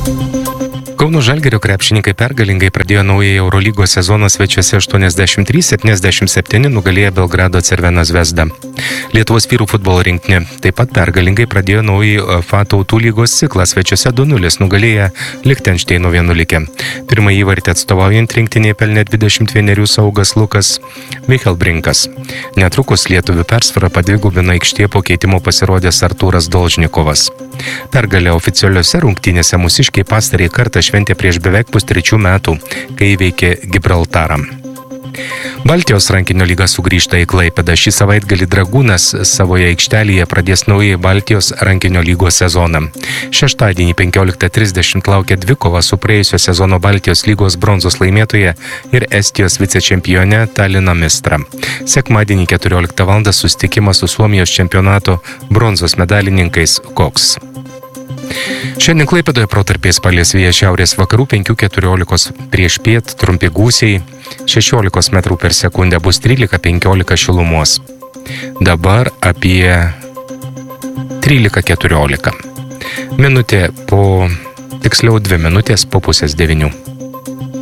Kauno Žalgirio krepšininkai pergalingai pradėjo naująjį Eurolygos sezoną svečiuose 83-77 nugalėję Belgrado Cervena Zvezda. Lietuvos vyrų futbolo rinktinė taip pat pergalingai pradėjo naująjį UEFA tautų lygos ciklą svečiuose 2-0 nugalėję Lichtenšteino 1-0. Pirmąjį įvartį atstovaujant rinktinėje pelnė 21 saugas Lukas Michelbrinkas. Netrukus lietuvių persvarą padvigubino aikštėje po keitimo pasirodęs Artūras Dolžnikovas. Pergalę oficialiuose rungtynėse mūsiškiai pastarąjį kartą šventė prieš beveik pustrečių metų, kai įveikė Gibraltarą. Baltijos rankinio lyga sugrįžta į Klaipėdą. Šį savaitgalį Dragūnas savoje aikštelėje pradės naująjį Baltijos rankinio lygos sezoną. Šeštadienį 15:30 laukia dvikova su praėjusio sezono Baltijos lygos bronzos laimėtoja ir Estijos vicečempione Talino Mistra. Sekmadienį 14 val. Susitikimas su Suomijos čempionato bronzos medalininkais Koks. Šiandien Klaipėdoje protarpiais palies vėjas šiaurės vakarų 5-14, priešpiet trumpi gūsiai 16 metrų per sekundę, bus 13-15 šilumos. Dabar apie 13-14. 2 minutės po pusės 9.